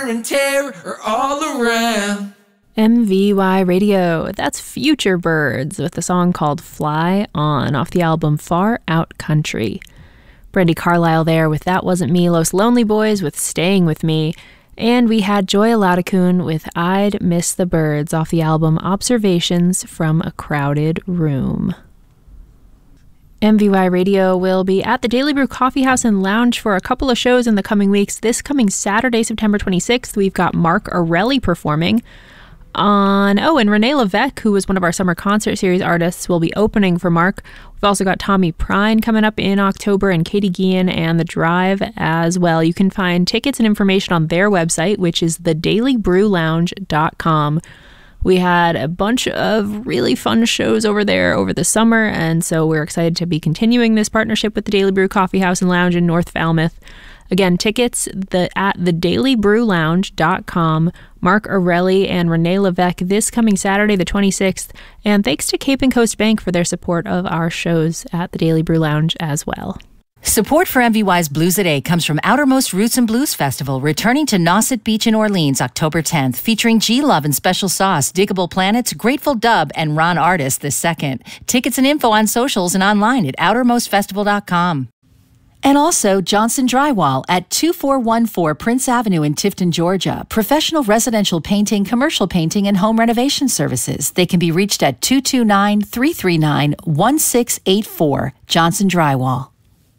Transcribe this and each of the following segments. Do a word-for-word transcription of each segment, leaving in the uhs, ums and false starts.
and terror are all around. M V Y Radio, that's Future Birds with a song called Fly On off the album Far Out Country. Brandi Carlile there with That Wasn't Me, Los Lonely Boys with Staying With Me, and we had Joya Ladekoon with I'd Miss the Birds off the album Observations from a Crowded Room. M V Y Radio will be at the Daily Brew Coffee House and Lounge for a couple of shows in the coming weeks. This coming Saturday, September twenty-sixth, we've got Mark Arelli performing on, oh, and Renee Levesque, who was one of our summer concert series artists, will be opening for Mark. We've also got Tommy Prine coming up in October and Katie Guillen and The Drive as well. You can find tickets and information on their website, which is the daily brew lounge dot com. We had a bunch of really fun shows over there over the summer, and so we're excited to be continuing this partnership with the Daily Brew Coffee House and Lounge in North Falmouth. Again, tickets the, at the daily brew lounge dot com. Mark Arelli and Renee Levesque this coming Saturday, the twenty-sixth. And thanks to Cape and Coast Bank for their support of our shows at the Daily Brew Lounge as well. Support for M V Y's Blues at eight comes from Outermost Roots and Blues Festival, returning to Nauset Beach in Orleans October tenth, featuring G-Love and Special Sauce, Diggable Planets, Grateful Dub, and Ron Artist the second. Tickets and info on socials and online at outermost festival dot com. And also Johnson Drywall at two four one four Prince Avenue in Tifton, Georgia. Professional residential painting, commercial painting, and home renovation services. They can be reached at two two nine, three three nine, one six eight four. Johnson Drywall.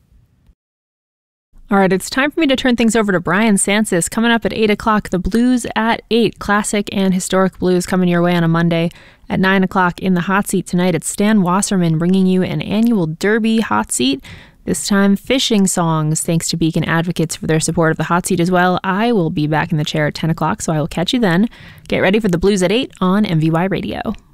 All right, it's time for me to turn things over to Brian Sansis. Coming up at eight o'clock, the Blues at eight. Classic and historic blues coming your way on a Monday. At nine o'clock in the hot seat tonight, it's Stan Wasserman bringing you an annual Derby hot seat. This time, fishing songs, thanks to Beacon Advocates for their support of the hot seat as well. I will be back in the chair at ten o'clock, so I will catch you then. Get ready for the Blues at eight on M V Y Radio.